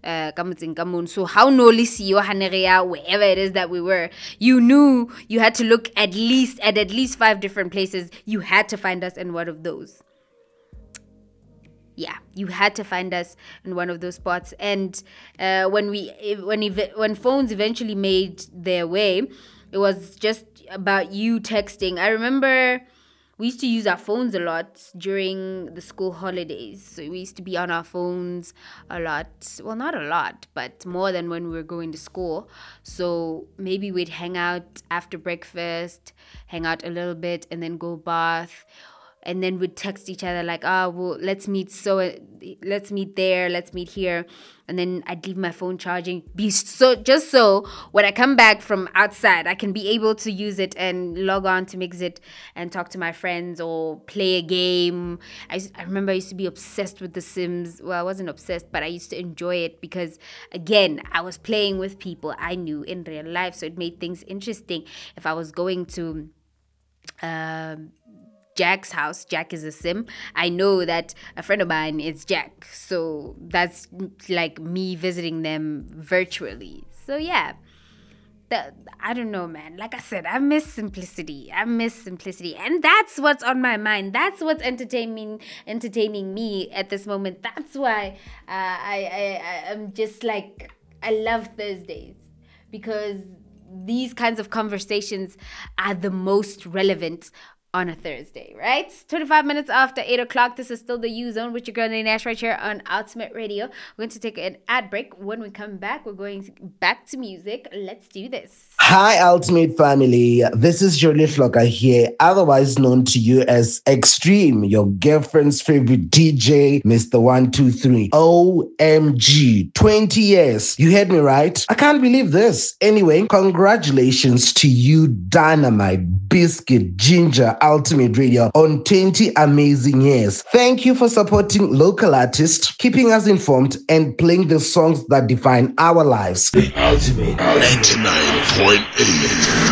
So how noli siyo hanerea wherever it is that we were, you knew you had to look at least 5 different places. You had to find us in one of those. Yeah, you had to find us in one of those spots. And when phones eventually made their way, it was just about you texting. I remember we used to use our phones a lot during the school holidays. So we used to be on our phones a lot. Well, not a lot, but more than when we were going to school. So maybe we'd hang out after breakfast, hang out a little bit, and then go bath. And then we'd text each other like, well, let's meet there, let's meet here. And then I'd leave my phone charging, just so when I come back from outside, I can be able to use it and log on to Mixit and talk to my friends or play a game. I remember I used to be obsessed with The Sims. Well, I wasn't obsessed, but I used to enjoy it because, again, I was playing with people I knew in real life, so it made things interesting. If I was going to Jack's house, Jack is a sim, I know that a friend of mine is Jack. So that's like me visiting them virtually. So yeah, I don't know, man. Like I said, I miss simplicity. And that's what's on my mind. That's what's entertaining me at this moment. That's why I'm just like, I love Thursdays, because these kinds of conversations are the most relevant on a Thursday, right? 25 minutes after 8 o'clock. This is still the U Zone with your girl Nash right here on Ultimate Radio. We're going to take an ad break. When we come back, we're going back to music. Let's do this. Hi, Ultimate family. This is Jolie Flocker here, otherwise known to you as Extreme, your girlfriend's favorite DJ, Mr. 123. OMG, 20 years. You heard me right? I can't believe this. Anyway, congratulations to you, Dynamite, Biscuit, Ginger, Ultimate Radio, on 20 amazing years. Thank you for supporting local artists, keeping us informed, and playing the songs that define our lives. The Ultimate 99.8.